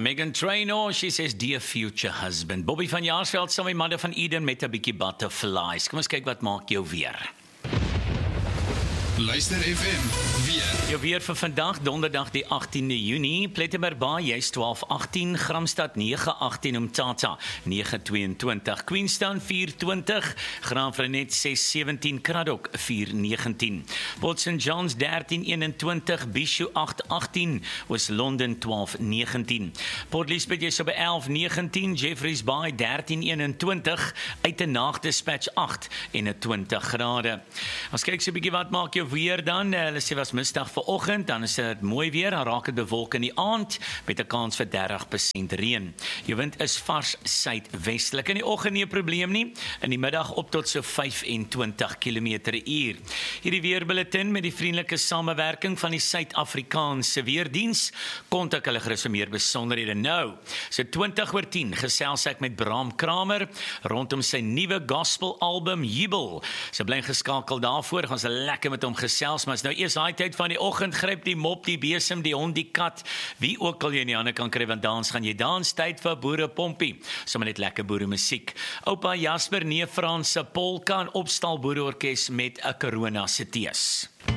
Megan Trainor, she says, dear future husband. Bobby van Jaarsveld saam met Madde van Eden met 'n bietjie butterflies. Kom ons kyk wat maak jou weer. Luister FM, weer. Jou weer vir vandag, donderdag die 18de Junie, Plettenberg Bay, jy's 12:18, Gramstad 9:18, Umtata 9:22, Queenstown 4:20, Graafrenet 6:17, Kraddock 4:19, Port St John's 13:21, Bishu 8:18, Oos-London 12:19, Port Elizabeth jy's op 11:19, Jeffreys Bay 13:21, Uitenaag Dispatch 8:20 grade. Ons kyk so 'n bietjie wat maak jou weer dan, hulle sê was misdag vanoggend, dan is dit mooi weer, dan raak dit bewolk in die aand, met 'n kans vir 30% reën. Jou wind is vars suidwestelik, in die oggend nie 'n probleem nie, in die middag op tot so 25 km/h. Hierdie weerbulletin met die vriendelike samewerking van die Suid-Afrikaanse Weerdiens, kontak hulle gerus vir meer besonderhede nou. So 20:10 gesels ek met Bram Kramer, rondom sy nuwe gospel album Jubel. So bly geskakel daarvoor, gaan se lekker met hom gesels, maar is nou eers daai tyd van die oggend, gryp die mop, die besem, die hond, die kat, wie ook al jy in die hande kan kry, want dans gaan jy dans, tyd vir boere pompie, sommer net lekker boere musiek. Oupa Jasper, neef Frans se polka en opstal boereorkes met 'n Corona se tees.